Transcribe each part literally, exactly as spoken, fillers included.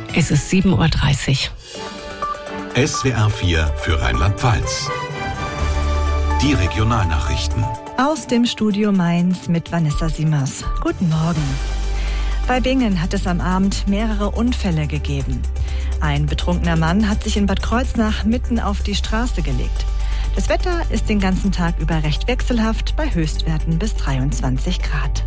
Es ist sieben Uhr dreißig. S W R vier für Rheinland-Pfalz. Die Regionalnachrichten. Aus dem Studio Mainz mit Vanessa Siemers. Guten Morgen. Bei Bingen hat es am Abend mehrere Unfälle gegeben. Ein betrunkener Mann hat sich in Bad Kreuznach mitten auf die Straße gelegt. Das Wetter ist den ganzen Tag über recht wechselhaft bei Höchstwerten bis dreiundzwanzig Grad.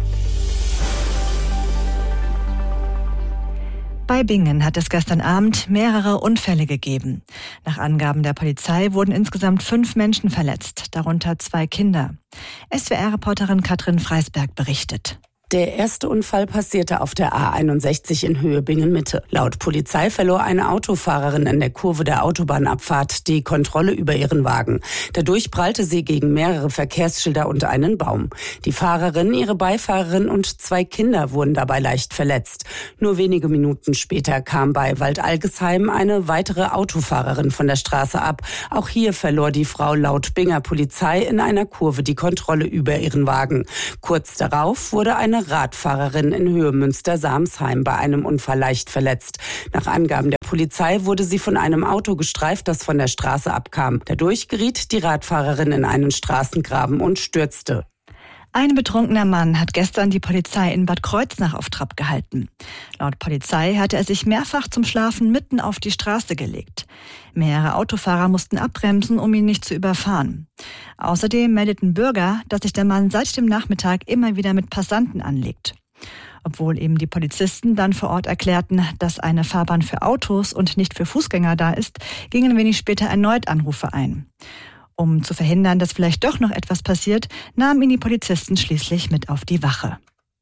Bei Bingen hat es gestern Abend mehrere Unfälle gegeben. Nach Angaben der Polizei wurden insgesamt fünf Menschen verletzt, darunter zwei Kinder. S W R-Reporterin Katrin Freisberg berichtet. Der erste Unfall passierte auf der A einundsechzig in Höhe Bingen-Mitte. Laut Polizei verlor eine Autofahrerin in der Kurve der Autobahnabfahrt die Kontrolle über ihren Wagen. Dadurch prallte sie gegen mehrere Verkehrsschilder und einen Baum. Die Fahrerin, ihre Beifahrerin und zwei Kinder wurden dabei leicht verletzt. Nur wenige Minuten später kam bei Waldalgesheim eine weitere Autofahrerin von der Straße ab. Auch hier verlor die Frau laut Binger Polizei in einer Kurve die Kontrolle über ihren Wagen. Kurz darauf wurde eine Radfahrerin in Höhe Münster-Samsheim bei einem Unfall leicht verletzt. Nach Angaben der Polizei wurde sie von einem Auto gestreift, das von der Straße abkam. Dadurch geriet die Radfahrerin in einen Straßengraben und stürzte. Ein betrunkener Mann hat gestern die Polizei in Bad Kreuznach auf Trab gehalten. Laut Polizei hatte er sich mehrfach zum Schlafen mitten auf die Straße gelegt. Mehrere Autofahrer mussten abbremsen, um ihn nicht zu überfahren. Außerdem meldeten Bürger, dass sich der Mann seit dem Nachmittag immer wieder mit Passanten anlegt. Obwohl eben die Polizisten dann vor Ort erklärten, dass eine Fahrbahn für Autos und nicht für Fußgänger da ist, gingen wenig später erneut Anrufe ein. Um zu verhindern, dass vielleicht doch noch etwas passiert, nahmen ihn die Polizisten schließlich mit auf die Wache.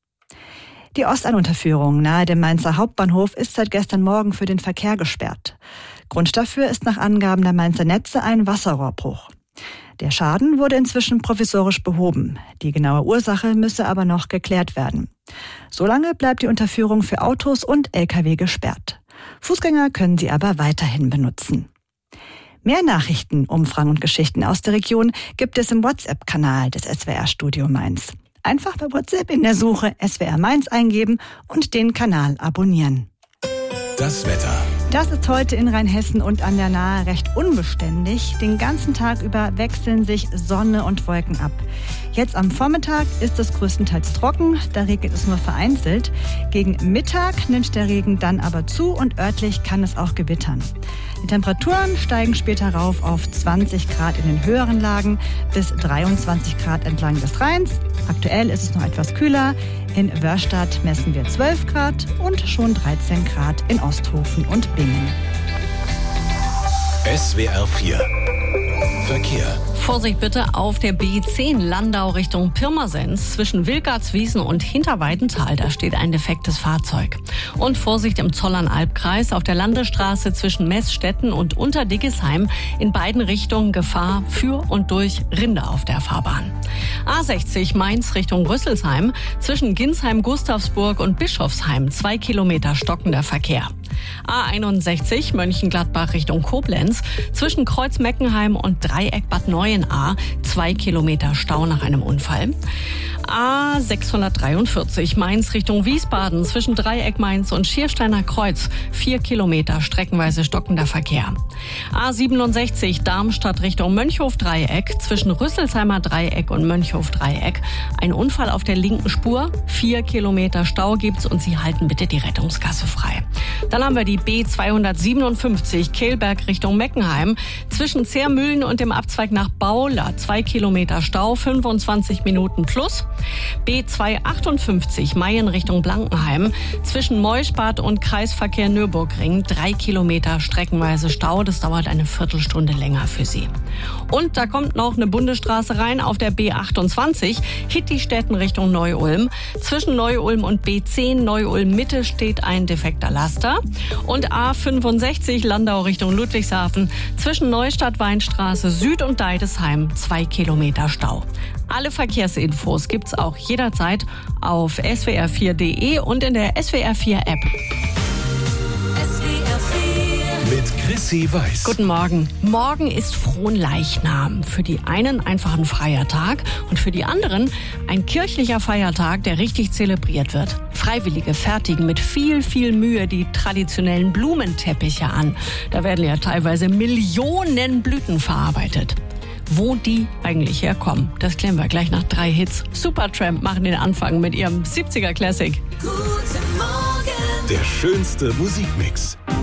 Die Ostanunterführung nahe dem Mainzer Hauptbahnhof ist seit gestern Morgen für den Verkehr gesperrt. Grund dafür ist nach Angaben der Mainzer Netze ein Wasserrohrbruch. Der Schaden wurde inzwischen provisorisch behoben. Die genaue Ursache müsse aber noch geklärt werden. Solange bleibt die Unterführung für Autos und L K W gesperrt. Fußgänger können sie aber weiterhin benutzen. Mehr Nachrichten, Umfragen und Geschichten aus der Region gibt es im WhatsApp-Kanal des S W R-Studio Mainz. Einfach bei WhatsApp in der Suche S W R Mainz eingeben und den Kanal abonnieren. Das Wetter. Das ist heute in Rheinhessen und an der Nahe recht unbeständig. Den ganzen Tag über wechseln sich Sonne und Wolken ab. Jetzt am Vormittag ist es größtenteils trocken, da regnet es nur vereinzelt. Gegen Mittag nimmt der Regen dann aber zu und örtlich kann es auch gewittern. Die Temperaturen steigen später rauf auf zwanzig Grad in den höheren Lagen bis dreiundzwanzig Grad entlang des Rheins. Aktuell ist es noch etwas kühler. In Wörstadt messen wir zwölf Grad und schon dreizehn Grad in Osthofen und Bingen. S W R vier Verkehr. Vorsicht bitte auf der B zehn Landau Richtung Pirmasens zwischen Wilgartswiesen und Hinterweidenthal. Da steht ein defektes Fahrzeug. Und Vorsicht im Zollern-Albkreis auf der Landesstraße zwischen Meßstetten und Unterdiggesheim. In beiden Richtungen Gefahr für und durch Rinder auf der Fahrbahn. A sechzig Mainz Richtung Rüsselsheim zwischen Ginsheim, Gustavsburg und Bischofsheim. Zwei Kilometer stockender Verkehr. A einundsechzig Mönchengladbach Richtung Koblenz zwischen Kreuz-Meckenheim und Dreieck Bad Neuenahr. Zwei Kilometer Stau nach einem Unfall. A sechshundertdreiundvierzig Mainz Richtung Wiesbaden zwischen Dreieck Mainz und Schiersteiner Kreuz. Vier Kilometer streckenweise stockender Verkehr. A siebenundsechzig Darmstadt Richtung Mönchhof-Dreieck zwischen Rüsselsheimer Dreieck und Mönchhof-Dreieck. Ein Unfall auf der linken Spur. Vier Kilometer Stau gibt's und Sie halten bitte die Rettungsgasse frei. Dann haben wir die B zweihundertsiebenundfünfzig Kehlberg Richtung Meckenheim zwischen Zehrmühlen und dem Abzweig nach Baula. Zwei Kilometer Stau, fünfundzwanzig Minuten plus. B zweihundertachtundfünfzig Mayen Richtung Blankenheim zwischen Meuschbad und Kreisverkehr Nürburgring. Drei Kilometer streckenweise Stau. Das dauert eine Viertelstunde länger für Sie. Und da kommt noch eine Bundesstraße rein auf der B achtundzwanzig Hittistetten Richtung Neu-Ulm. Zwischen Neu-Ulm und B zehn Neu-Ulm Mitte steht ein defekter Laster. Und A fünfundsechzig Landau Richtung Ludwigshafen zwischen Neustadt-Weinstraße Süd und Deidesheim. Zwei Kilometer Stau. Alle Verkehrsinfos gibt's auch jederzeit auf S W R vier punkt de und in der S W R vier App. S W R vier mit Chrissy Weiß. Guten Morgen. Morgen ist Fronleichnam. Für die einen einfach ein freier Tag und für die anderen ein kirchlicher Feiertag, der richtig zelebriert wird. Freiwillige fertigen mit viel, viel Mühe die traditionellen Blumenteppiche an. Da werden ja teilweise Millionen Blüten verarbeitet. Wo die eigentlich herkommen, das klären wir gleich nach drei Hits. Supertramp machen den Anfang mit ihrem siebziger Classic. Guten Morgen. Der schönste Musikmix.